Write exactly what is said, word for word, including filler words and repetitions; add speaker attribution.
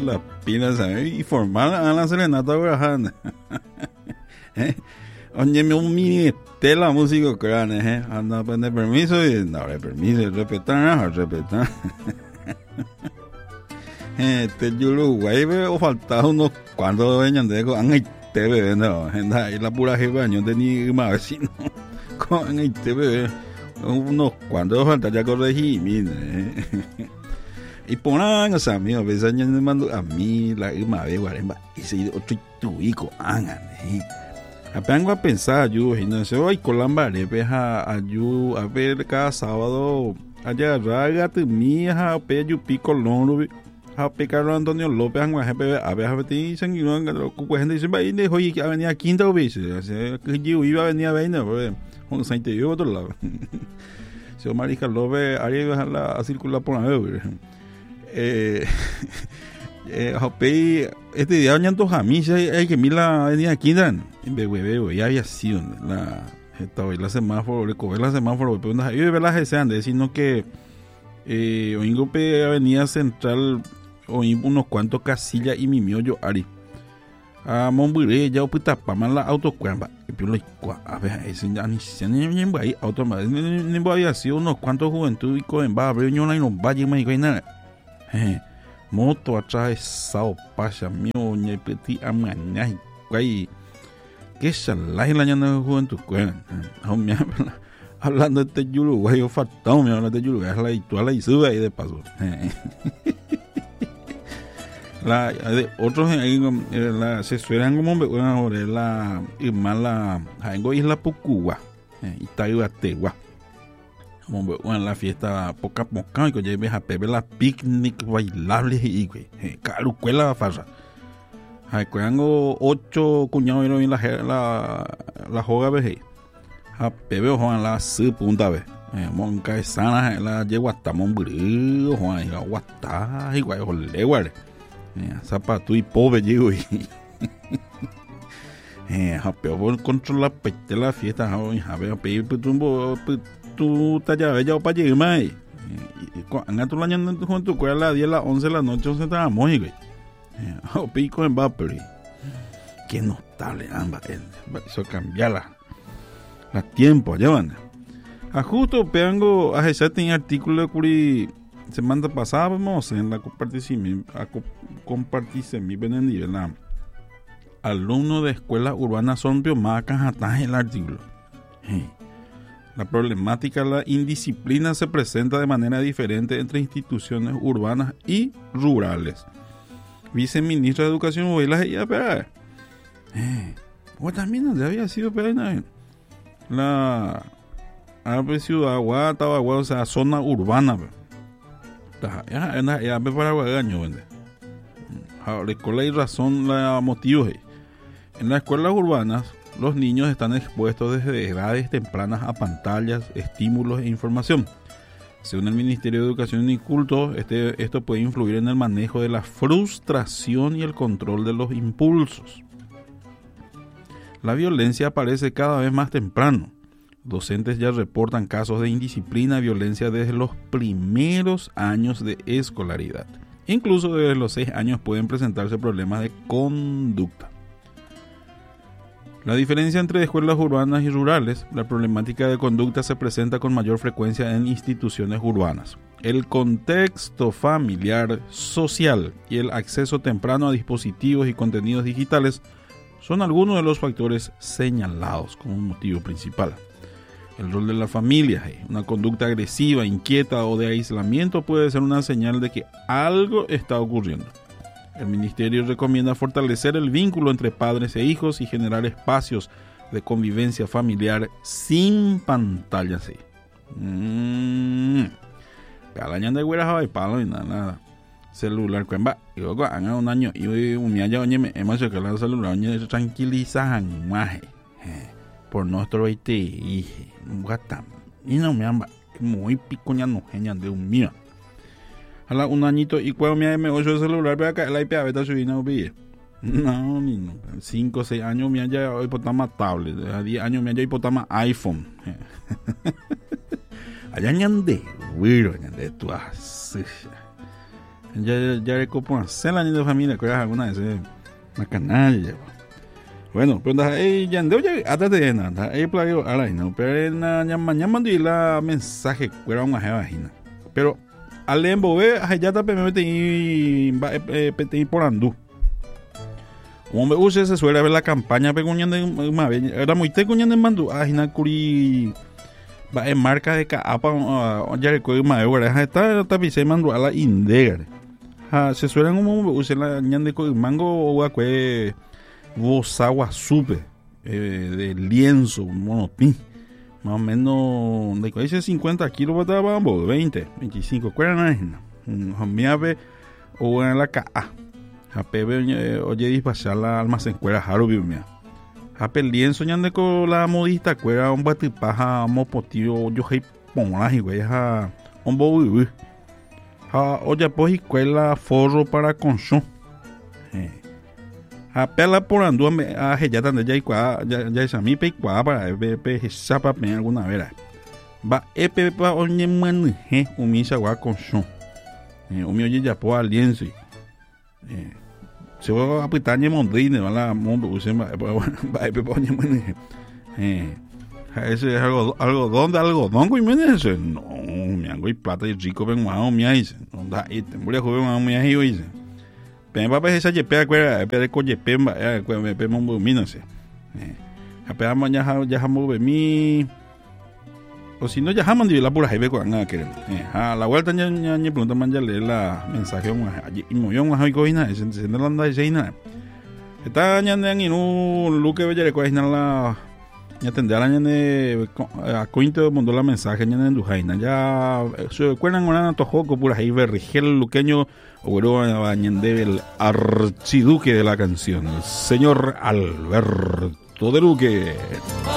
Speaker 1: las pilas, ¿sabes? Y formar a la serenata Guajana. ¿Eh? Oye, me humillé la música crane, ¿eh? Anda a pedir permiso y no hay permiso, respetar, respetar. Este Uruguay o faltaba unos cuantos venían de con el T V, no, y la pura jefa no tenía más vecino con el T V, unos cuantos falta ya corregí, mire. Y por ahí, o sea, mío, pensando en el mando a mí, la irma de Guaremba, y se otro tuico, hagan, eh. Apenas a pensar, yo, y no sé, hoy colambare, peja, a yo, a ver, cada sábado, allá, raga, te mía, a pe, yo pico, lonro, a pe, Carlos Antonio López, a ver, a ver, a ver, te dicen, y no, cuando gente dice, va, y de hoy, a venir a quinta o veces, o sea, que yo iba a venir a venir, pues, con Sainte y otro lado. Si o Mariscal López, haría a, a circular por la vez, eh, eh, hope, este día en Tojamilla hay que mirar venía aquí dan en Bebé ya había sido la esta hoy la semáforo le coger la semáforo pero no yo ver la G C ande sino que eh oingo pe avenida central o unos cuantos casillas y mi miollo ari a Monburé ya opita para la autocuamba y pero a ver ese ya ni se ni ni ahí auto más ni voy a sido unos cuantos juventud y coen va abrir no hay no valle más y nada eh moto atrás sao pasha mío ni petit amaña y que shalai la ñana juventud cuena hablando de este Uruguay yo faltado me habla de Uruguay la y tú la y sube ahí de paso la de otros ahí la se suenan como bueno la mala en Isla Pucúa y Taihuategua como en la fiesta poca poca y que lleve a pepe la picnic bailable y güey carucuela farsa hay cuando ocho cuñados en la la la joga veje a pepe o en la su punta ve monca sana la yegua hasta monbrío o en la guata y güey o le guarde zapato y pobre llego y eh a peor controlar pete la fiesta a ver a pedir putumbo tu talla bella o para llegar más y cuando tú la ñan con tu cuela a las diez, las once de la noche se está muy güey o pico en vapor que notable ambas eso cambia la la tiempo llevan a justo peango a ese tenía artículo de curi semana pasada vamos en la compartirse a compartirse mi benendí la alumnos de escuelas urbanas son biomacas atrás el artículo. La problemática de la indisciplina se presenta de manera diferente entre instituciones urbanas y rurales. Viceministra de Educación, hoy la ella, pero eh, o también donde había sido pena la Abre Ciudad Guata, o sea, zona urbana. Ya, ya, ya, me para guagaño, vende. La escuela y razón la motivos. En las escuelas urbanas, los niños están expuestos desde edades tempranas a pantallas, estímulos e información. Según el Ministerio de Educación y Culto, este, esto puede influir en el manejo de la frustración y el control de los impulsos. La violencia aparece cada vez más temprano. Docentes ya reportan casos de indisciplina y violencia desde los primeros años de escolaridad. Incluso desde los seis años pueden presentarse problemas de conducta. La diferencia entre escuelas urbanas y rurales, la problemática de conducta se presenta con mayor frecuencia en instituciones urbanas. El contexto familiar, social y el acceso temprano a dispositivos y contenidos digitales son algunos de los factores señalados como motivo principal. El rol de la familia, una conducta agresiva, inquieta o de aislamiento puede ser una señal de que algo está ocurriendo. El ministerio recomienda fortalecer el vínculo entre padres e hijos y generar espacios de convivencia familiar sin pantallas. Mmm. Calañan de güeras a palo y nada, nada. Celular, cuemba. Y luego hagan un año y un día ya oye me hemos hecho que el celular oye tranquilizan más. Por nuestro veinte y gata. Y no me amba muy picoña no genial de un mío. A la un añito y cuando me me ocho el celular para acá el iPad beta subina obvio. No, ni no. cinco o seis años me ya hoy por más tablet, a diez años me ya hoy por más iPhone. Allá ñande, güiro, ñande tú así. Ya, ya recopo hacer la de familia, que alguna vez una canalla. Bueno, pero ahí ya andeo ya hasta de nada, ahí plagio a la ina, pero na llama llama de la mensaje que era una vagina. Pero al embobe, ya está me mete y pete por andú. Hombre, usted se suele ver la campaña pecuñan de una vez, era muy tecuñan de mandú, ah, hina curi va en marca de capa, ya recuerdo más, ahora está tapice mandú a la indegre. Se suelen como usar la ñan de mango o acue agua supe eh, de lienzo monotín más o menos de dice cincuenta kilos para bambo veinte veinticinco cuarenta miave o en la ca jape oye dispachar la almacén cuera jaro biumia jape lienzo ñan de con la modista cuera un batipaja mopotío yo hei ponla y güey ja un bobu ha oye pues escuela forro para consumo eh. A pela por andu a ya tan ya igual ya ya es a mí pe igual para pe pe sapa pe alguna vera va epe pa onye man he umisa wa consumo eh o mi oye ya po aliense eh se va a pitanye mondine la mondo usema va epe pa onye man eh ese es algo algo donde algo dongo y me dice no mi ango y plata y rico ven más o mi dice no da y te murió joven más o mi dice pero papá esa yepe acuerda pero con yepe me pe mon mina se eh apenas ya ya jamo be mi o si no ya jaman de la pura jebe con nada que eh a la vuelta ya ya ni pregunta man ya leer la mensaje un y moyón a coina se se no anda y seina está ya en un luque bella de coina la ya tendrá la ñane a cointo mundo la mensaje ñane en dujaina ya se recuerdan una tojoco pura ahí verrigel luqueño o ñande el archiduque de la canción el señor Alberto de Luque.